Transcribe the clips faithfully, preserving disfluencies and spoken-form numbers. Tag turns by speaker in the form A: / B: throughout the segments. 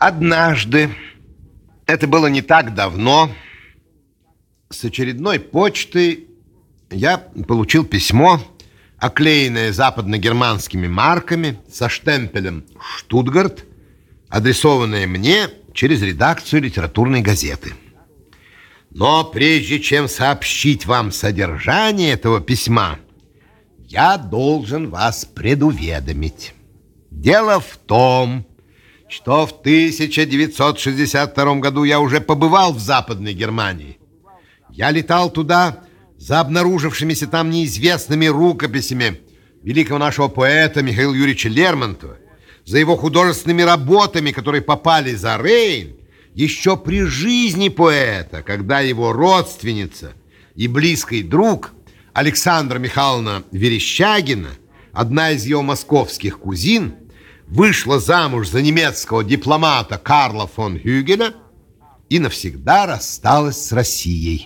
A: Однажды, это было не так давно, с очередной почты я получил письмо, оклеенное западно-германскими марками со штемпелем «Штутгарт», адресованное мне через редакцию литературной газеты. Но прежде чем сообщить вам содержание этого письма, я должен вас предуведомить. Дело в том, что в тысяча девятьсот шестьдесят втором году я уже побывал в Западной Германии. Я летал туда за обнаружившимися там неизвестными рукописями великого нашего поэта Михаила Юрьевича Лермонтова, за его художественными работами, которые попали за Рейн еще при жизни поэта, когда его родственница и близкий друг Александра Михайловна Верещагина, одна из его московских кузин, вышла замуж за немецкого дипломата Карла фон Гюгеля и навсегда рассталась с Россией.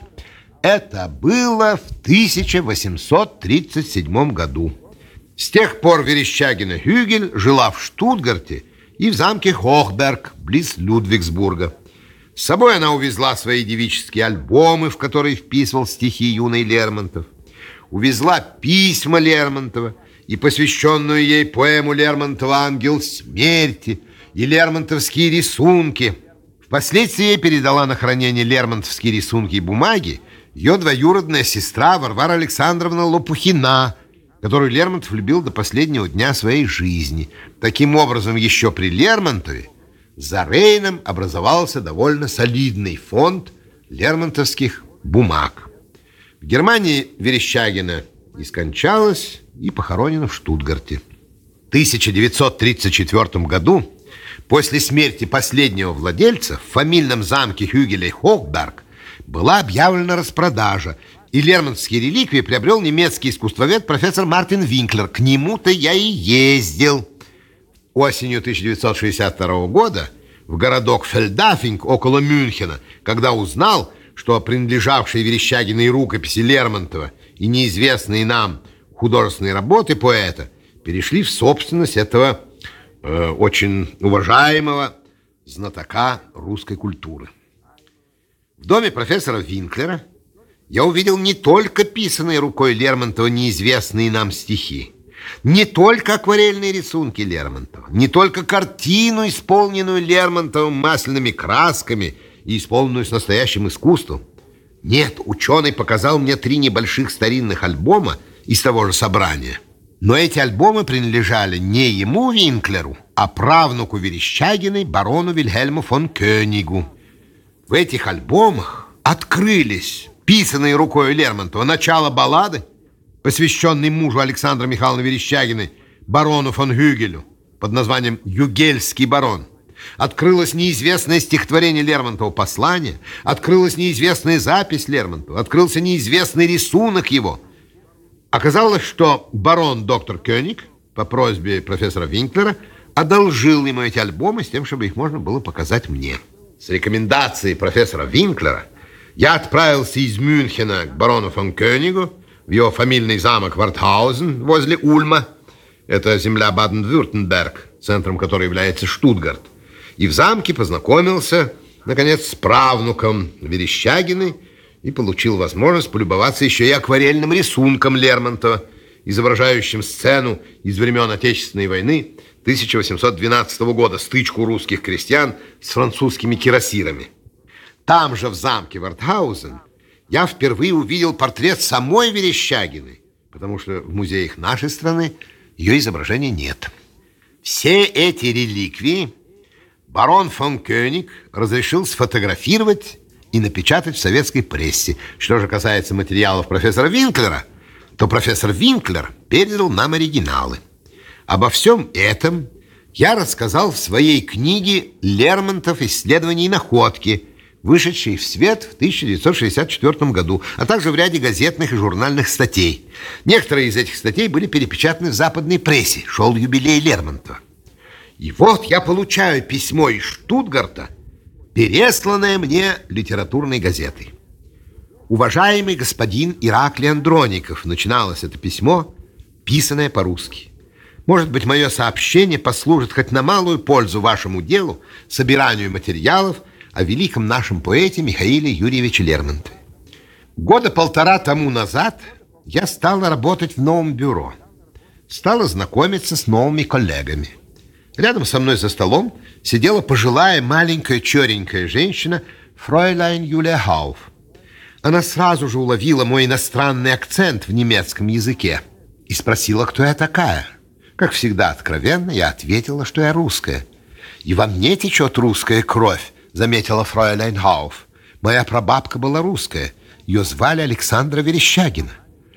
A: Это было в тысяча восемьсот тридцать седьмом году. С тех пор Верещагина Гюгель жила в Штутгарте и в замке Хохберг, близ Людвигсбурга. С собой она увезла свои девические альбомы, в которые вписывал стихи юный Лермонтов. Увезла письма Лермонтова и посвященную ей поэму Лермонтова «Ангел смерти» и лермонтовские рисунки. Впоследствии ей передала на хранение лермонтовские рисунки и бумаги ее двоюродная сестра Варвара Александровна Лопухина, которую Лермонтов любил до последнего дня своей жизни. Таким образом, еще при Лермонтове за Рейном образовался довольно солидный фонд лермонтовских бумаг. В Германии Верещагина и скончалась, и похоронена в Штутгарте. В тысяча девятьсот тридцать четвёртом году, после смерти последнего владельца, в фамильном замке Хюгелей Хохберг была объявлена распродажа, и лермонтовские реликвии приобрел немецкий искусствовед профессор Мартин Винклер. К нему-то я и ездил. Осенью тысяча девятьсот шестьдесят второго года в городок Фельдафинг около Мюнхена, когда узнал, что принадлежавшие Верещагиной рукописи Лермонтова и неизвестные нам художественные работы поэта перешли в собственность этого э, очень уважаемого знатока русской культуры. В доме профессора Винклера я увидел не только писанные рукой Лермонтова неизвестные нам стихи, не только акварельные рисунки Лермонтова, не только картину, исполненную Лермонтовым масляными красками и исполненную с настоящим искусством. Нет, ученый показал мне три небольших старинных альбома из того же собрания. Но эти альбомы принадлежали не ему, Винклеру, а правнуку Верещагиной, барону Вильгельму фон Кёнигу. В этих альбомах открылись писанные рукой Лермонтова начало баллады, посвященной мужу Александра Михайловны Верещагиной, барону фон Гюгелю, под названием «Югельский барон». Открылось неизвестное стихотворение Лермонтова «Послание», открылась неизвестная запись Лермонтова, открылся неизвестный рисунок его. Оказалось, что барон доктор Кёник по просьбе профессора Винклера одолжил ему эти альбомы с тем, чтобы их можно было показать мне. С рекомендацией профессора Винклера я отправился из Мюнхена к барону фон Кёнигу в его фамильный замок Вартхаузен возле Ульма. Это земля Баден-Вюртемберг, центром которой является Штутгарт. И в замке познакомился, наконец, с правнуком Верещагиной и получил возможность полюбоваться еще и акварельным рисунком Лермонтова, изображающим сцену из времен Отечественной войны тысяча восемьсот двенадцатого года, стычку русских крестьян с французскими кирасирами. Там же, в замке Вартхаузен, я впервые увидел портрет самой Верещагиной, потому что в музеях нашей страны ее изображения нет. Все эти реликвии барон фон Кёник разрешил сфотографировать и напечатать в советской прессе. Что же касается материалов профессора Винклера, то профессор Винклер передал нам оригиналы. Обо всем этом я рассказал в своей книге «Лермонтов. Исследования и находки», вышедшей в свет в тысяча девятьсот шестьдесят четвёртом году, а также в ряде газетных и журнальных статей. Некоторые из этих статей были перепечатаны в западной прессе. Шел юбилей Лермонтова. И вот я получаю письмо из Штутгарта, пересланное мне литературной газетой. «Уважаемый господин Ираклий Андроников», начиналось это письмо, писанное по-русски. Может быть, мое сообщение послужит хоть на малую пользу вашему делу, собиранию материалов о великом нашем поэте Михаиле Юрьевиче Лермонтове. Года полтора тому назад я стала работать в новом бюро. Стала знакомиться с новыми коллегами. Рядом со мной за столом сидела пожилая маленькая черненькая женщина фройляйн Юлия Хауф. Она сразу же уловила мой иностранный акцент в немецком языке и спросила, кто я такая. Как всегда откровенно, я ответила, что я русская. «И во мне течет русская кровь», — заметила фройляйн Хауф. «Моя прабабка была русская. Ее звали Александра Верещагина».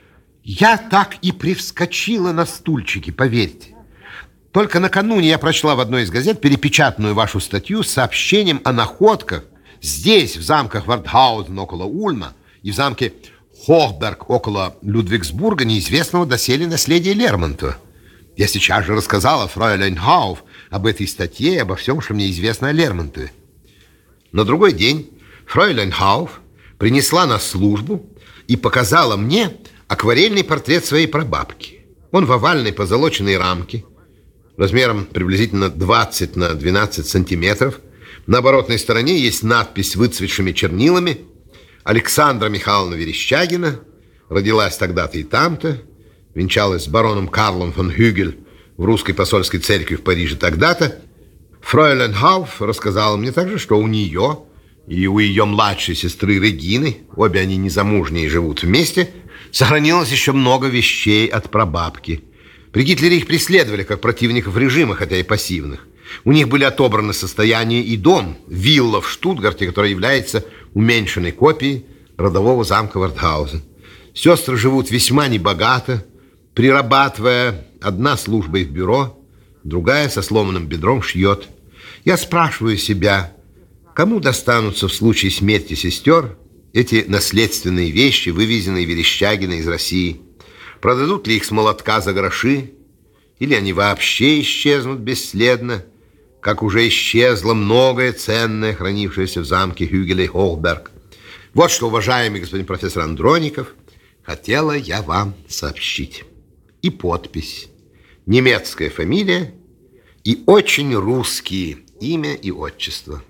A: Я так и привскочила на стульчике, поверьте. Только накануне я прочла в одной из газет перепечатанную вашу статью с сообщением о находках здесь, в замках Вардхаузен около Ульма и в замке Хохберг около Людвигсбурга неизвестного доселе наследия Лермонтова. Я сейчас же рассказала фройляйн Хауф об этой статье и обо всем, что мне известно о Лермонтове. На другой день фройляйн Хауф принесла на службу и показала мне акварельный портрет своей прабабки. Он в овальной позолоченной рамке, размером приблизительно двадцать на двенадцать сантиметров. На оборотной стороне есть надпись выцветшими чернилами: «Александра Михайловна Верещагина, родилась тогда-то и там-то, венчалась с бароном Карлом фон Хюгель в русской посольской церкви в Париже тогда-то». Фройляйн Хауф рассказала мне также, что у нее и у ее младшей сестры Регины, обе они незамужние и живут вместе, сохранилось еще много вещей от прабабки. При Гитлере их преследовали как противников режима, хотя и пассивных. У них были отобраны состояние и дом, вилла в Штутгарте, которая является уменьшенной копией родового замка Вардхаузен. Сестры живут весьма небогато, прирабатывая, одна службой в бюро, другая со сломанным бедром шьет. Я спрашиваю себя, кому достанутся в случае смерти сестер эти наследственные вещи, вывезенные Верещагиной из России? Продадут ли их с молотка за гроши? Или они вообще исчезнут бесследно, как уже исчезло многое ценное, хранившееся в замке Хюгеля и Хохберг? Вот что, уважаемый господин профессор Андроников, хотела я вам сообщить. И подпись, немецкая фамилия и очень русские имя и отчество.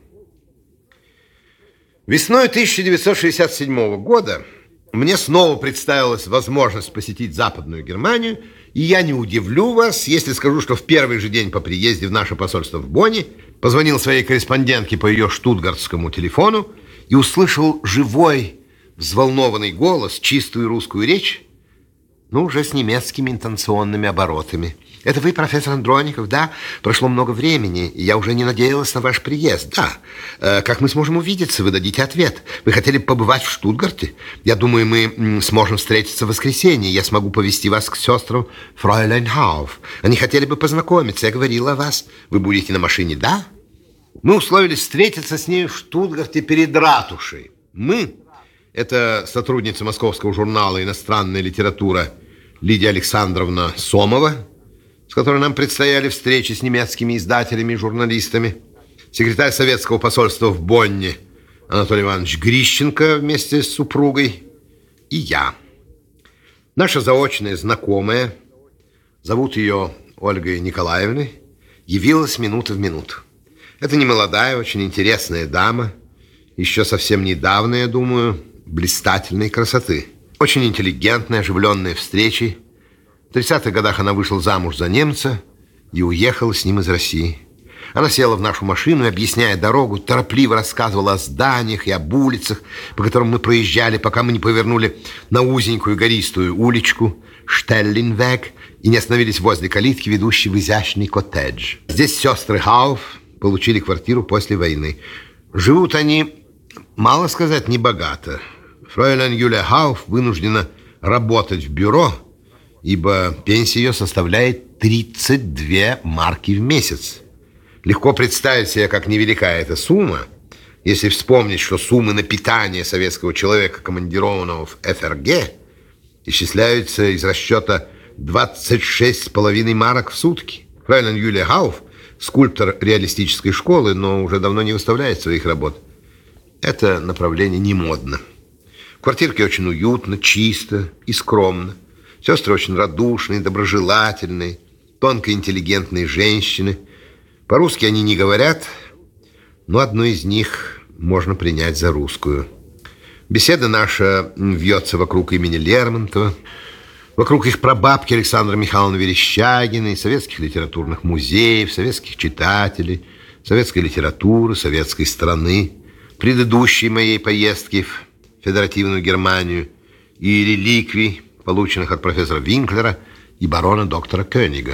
A: Весной тысяча девятьсот шестьдесят седьмого года мне снова представилась возможность посетить Западную Германию, и я не удивлю вас, если скажу, что в первый же день по приезде в наше посольство в Бонне позвонил своей корреспондентке по ее штутгартскому телефону и услышал живой, взволнованный голос, чистую русскую речь, но уже с немецкими интонационными оборотами. «Это вы, профессор Андроников, да? Прошло много времени, и я уже не надеялась на ваш приезд. Да. Э, как мы сможем увидеться? Вы дадите ответ. Вы хотели побывать в Штутгарте? Я думаю, мы сможем встретиться в воскресенье. Я смогу повести вас к сестрам фройляйн Хауф. Они хотели бы познакомиться. Я говорила о вас. Вы будете на машине, да?» Мы условились встретиться с ней в Штутгарте перед ратушей. Мы, это сотрудница московского журнала «Иностранная литература» Лидия Александровна Сомова, с которой нам предстояли встречи с немецкими издателями и журналистами, секретарь советского посольства в Бонне Анатолий Иванович Грищенко вместе с супругой и я. Наша заочная знакомая, зовут ее Ольгой Николаевной, явилась минута в минуту. Это немолодая, очень интересная дама, еще совсем недавно, я думаю, блистательной красоты. Очень интеллигентная, оживленная встречей. В тридцатых годах она вышла замуж за немца и уехала с ним из России. Она села в нашу машину и, объясняя дорогу, торопливо рассказывала о зданиях и об улицах, по которым мы проезжали, пока мы не повернули на узенькую гористую уличку Штеллинвег и не остановились возле калитки, ведущей в изящный коттедж. Здесь сестры Хауф получили квартиру после войны. Живут они, мало сказать, небогато. Фройляйн Юлия Хауф вынуждена работать в бюро, ибо пенсия ее составляет тридцать две марки в месяц. Легко представить себе, как невелика эта сумма, если вспомнить, что суммы на питание советского человека, командированного в эф эр гэ, исчисляются из расчета двадцать шесть с половиной марок в сутки. Фройляйн Юлия Хауф, скульптор реалистической школы, но уже давно не выставляет своих работ. Это направление не модно. В квартирке очень уютно, чисто и скромно. Сестры очень радушные, доброжелательные. тонкоинтеллигентные женщины. По-русски они не говорят, но одну из них можно принять за русскую. Беседа наша вьется вокруг имени Лермонтова, вокруг их прабабки Александры Михайловны Верещагиной, советских литературных музеев, советских читателей, советской литературы, советской страны, предыдущей моей поездки в Федеративную Германию и реликвий, полученных от профессора Винклера и барона доктора Кёнига.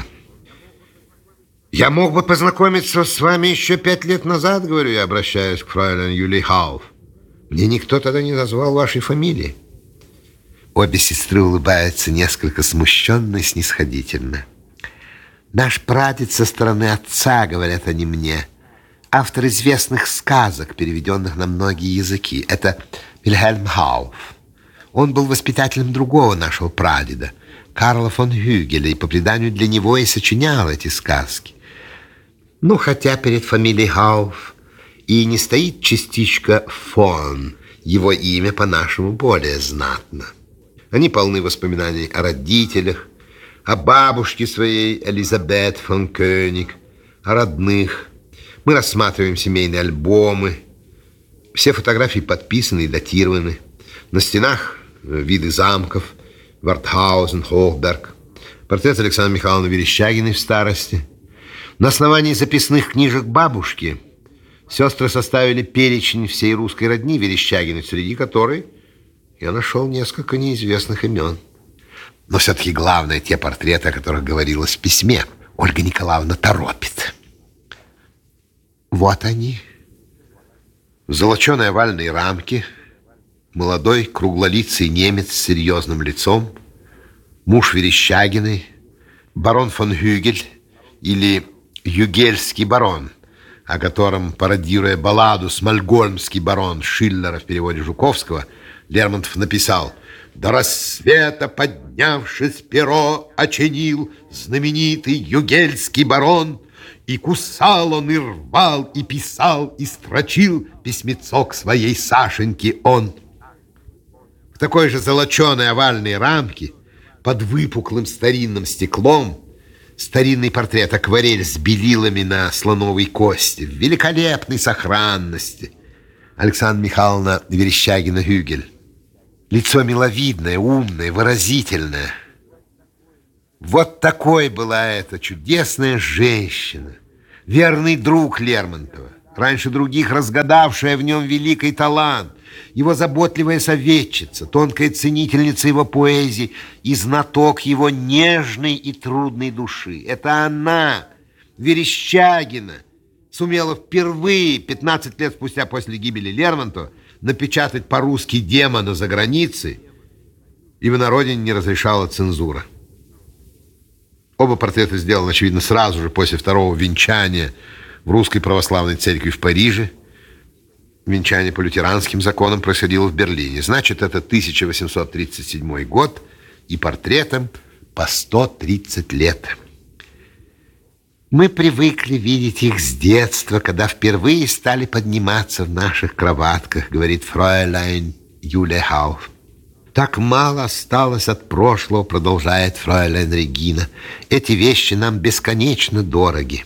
A: Я мог бы познакомиться с вами еще пять лет назад, говорю я, обращаясь к фройлен Юлии Хауф. Мне никто тогда не назвал вашей фамилии. Обе сестры улыбаются несколько смущенно и снисходительно. Наш прадед со стороны отца, говорят они мне, автор известных сказок, переведенных на многие языки. Это Вильгельм Хауф. Он был воспитателем другого нашего прадеда, Карла фон Хюгеля, и по преданию для него и сочинял эти сказки. Ну, хотя перед фамилией Хауф и не стоит частичка «фон», его имя по-нашему более знатно. Они полны воспоминаний о родителях, о бабушке своей Элизабет фон Кёниг, о родных. Мы рассматриваем семейные альбомы. Все фотографии подписаны и датированы. На стенах виды замков, Вартхаузен, Хохберг, портрет Александры Михайловны Верещагиной в старости. На основании записных книжек бабушки сестры составили перечень всей русской родни Верещагиной, среди которой я нашел несколько неизвестных имен. Но все-таки главное те портреты, о которых говорилось в письме. Ольга Николаевна торопит. Вот они. В золоченой овальной рамке молодой круглолицый немец с серьезным лицом, муж Верещагиной, барон фон Хюгель или Югельский барон, о котором, пародируя балладу «Смольгольмский барон» Шиллера в переводе Жуковского, Лермонтов написал: «До рассвета, поднявшись, перо очинил знаменитый Югельский барон, и кусал он, и рвал, и писал, и строчил письмецо к своей Сашеньке он». В такой же золоченой овальной рамке под выпуклым старинным стеклом старинный портрет акварель с белилами на слоновой кости в великолепной сохранности. Александра Михайловна Верещагина-Хюгель. Лицо миловидное, умное, выразительное. Вот такой была эта чудесная женщина, верный друг Лермонтова, раньше других разгадавшая в нем великий талант, его заботливая советчица, тонкая ценительница его поэзии и знаток его нежной и трудной души. Это она, Верещагина, сумела впервые, пятнадцать лет спустя после гибели Лермонтова, напечатать по-русски «Демона» за границей, ибо на родине не разрешала цензура. Оба портрета сделаны, очевидно, сразу же после второго венчания в Русской Православной Церкви в Париже. Венчание по лютеранским законам происходило в Берлине. Значит, это тысяча восемьсот тридцать седьмой год, и портретам по сто тридцать лет. Мы привыкли видеть их с детства, когда впервые стали подниматься в наших кроватках, говорит фройляйн Юлия Хауф. Так мало осталось от прошлого, продолжает фройляйн Регина. Эти вещи нам бесконечно дороги.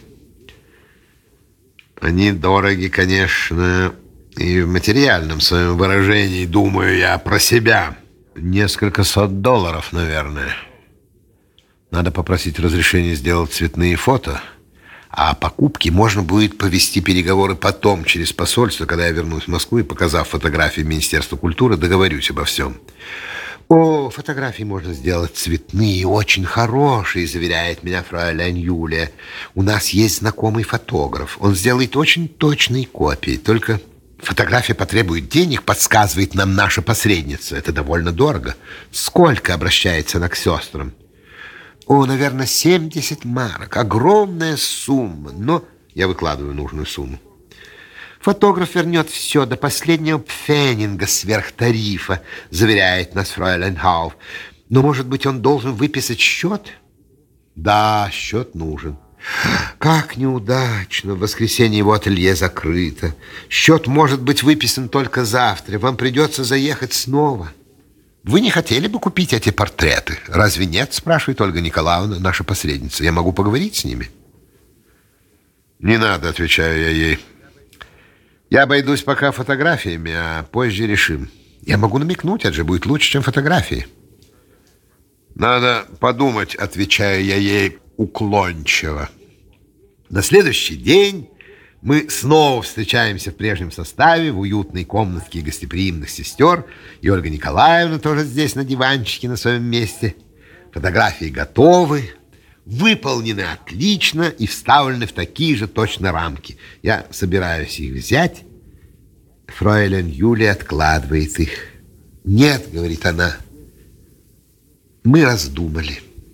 A: Они дороги, конечно, и в материальном своем выражении, думаю я про себя. Несколько сот долларов, наверное. Надо попросить разрешения сделать цветные фото, а о покупке можно будет повести переговоры потом, через посольство, когда я вернусь в Москву и, показав фотографии Министерства культуры, договорюсь обо всем. О, фотографии можно сделать цветные, очень хорошие, заверяет меня фройляйн Юлия. У нас есть знакомый фотограф. Он сделает очень точные копии. Только фотография потребует денег, подсказывает нам наша посредница. Это довольно дорого. Сколько, обращается она к сестрам? О, наверное, семьдесят марок. Огромная сумма. Но я выкладываю нужную сумму. Фотограф вернет все до последнего пфенинга сверх тарифа, заверяет нас фройляйн Хауф. Но, может быть, он должен выписать счет? Да, счет нужен. Как неудачно. В воскресенье его ателье закрыто. Счет может быть выписан только завтра. Вам придется заехать снова. Вы не хотели бы купить эти портреты? Разве нет? Спрашивает Ольга Николаевна, наша посредница. Я могу поговорить с ними? Не надо, отвечаю я ей. Я обойдусь пока фотографиями, а позже решим. Я могу намекнуть, это же будет лучше, чем фотографии. Надо подумать, отвечаю я ей уклончиво. На следующий день мы снова встречаемся в прежнем составе в уютной комнатке гостеприимных сестер. И Ольга Николаевна тоже здесь на диванчике на своем месте. Фотографии готовы, выполнены отлично и вставлены в такие же точно рамки. Я собираюсь их взять. Фройлен Юлия откладывает их. «Нет», — говорит она, — «мы раздумали».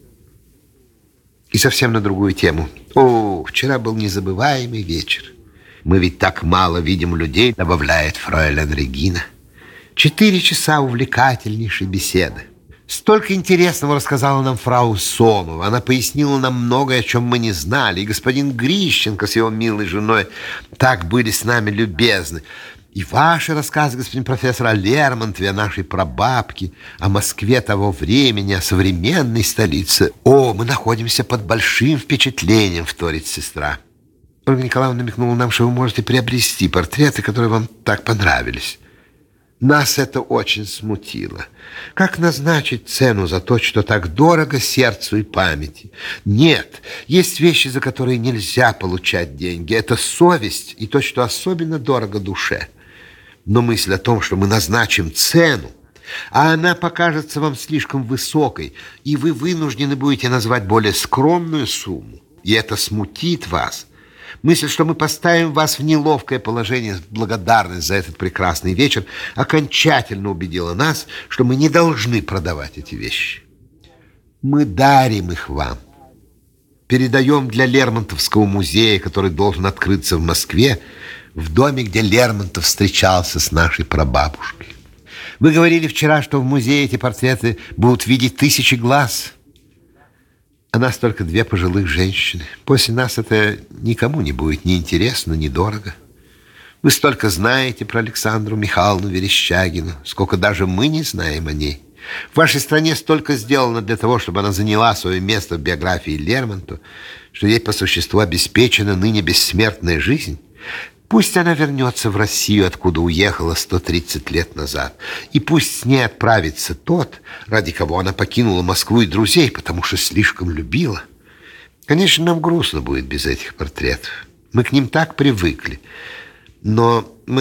A: И совсем на другую тему. «О, вчера был незабываемый вечер. Мы ведь так мало видим людей», — добавляет фройлен Регина. «Четыре часа увлекательнейшей беседы. Столько интересного рассказала нам фрау Сомова. Она пояснила нам многое, о чем мы не знали. И господин Грищенко с его милой женой так были с нами любезны. И ваши рассказы, господин профессор, о Лермонтове, о нашей прабабке, о Москве того времени, о современной столице. О, мы находимся под большим впечатлением», — вторит сестра. Ольга Николаевна намекнула нам, что вы можете приобрести портреты, которые вам так понравились. Нас это очень смутило. Как назначить цену за то, что так дорого сердцу и памяти? Нет, есть вещи, за которые нельзя получать деньги. Это совесть и то, что особенно дорого душе. Но мысль о том, что мы назначим цену, а она покажется вам слишком высокой, и вы вынуждены будете назвать более скромную сумму, и это смутит вас. Мысль, что мы поставим вас в неловкое положение в благодарность за этот прекрасный вечер, окончательно убедила нас, что мы не должны продавать эти вещи. Мы дарим их вам. Передаем для Лермонтовского музея, который должен открыться в Москве, в доме, где Лермонтов встречался с нашей прабабушкой. Вы говорили вчера, что в музее эти портреты будут видеть тысячи глаз. А нас только две пожилых женщины. После нас это никому не будет ни интересно, ни дорого. Вы столько знаете про Александру Михайловну Верещагину, сколько даже мы не знаем о ней. В вашей стране столько сделано для того, чтобы она заняла свое место в биографии Лермонтова, что ей по существу обеспечена ныне бессмертная жизнь. Пусть она вернется в Россию, откуда уехала сто тридцать лет назад. И пусть с ней отправится тот, ради кого она покинула Москву и друзей, потому что слишком любила. Конечно, нам грустно будет без этих портретов. Мы к ним так привыкли. Но мы